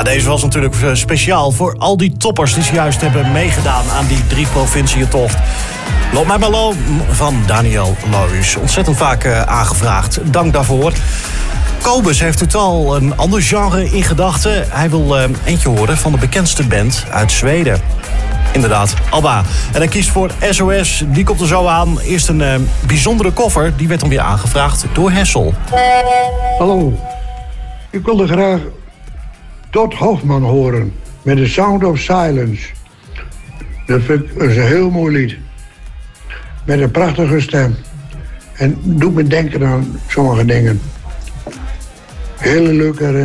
Ja, deze was natuurlijk speciaal voor al die toppers die zojuist hebben meegedaan aan die 3 provinciëntocht. Loop mij maar low van Daniel Lohuus. Ontzettend vaak aangevraagd. Dank daarvoor. Kobus heeft totaal een ander genre in gedachten. Hij wil eentje horen van de bekendste band uit Zweden. Inderdaad, ABBA. En hij kiest voor SOS. Die komt er zo aan. Eerst een bijzondere koffer. Die werd dan weer aangevraagd door Hessel. Hallo. Ik wilde graag Todd Hoffman horen. Met The Sound of Silence. Dat vind ik een heel mooi lied. Met een prachtige stem. En doet me denken aan sommige dingen. Hele leuke